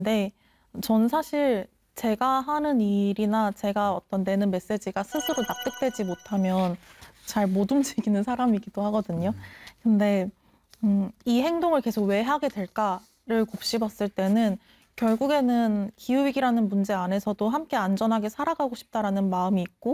네. 저는 사실 제가 하는 일이나 제가 어떤 내는 메시지가 스스로 납득되지 못하면 잘 못 움직이는 사람이기도 하거든요. 근데 이 행동을 계속 왜 하게 될까를 곱씹었을 때는 결국에는 기후위기라는 문제 안에서도 함께 안전하게 살아가고 싶다라는 마음이 있고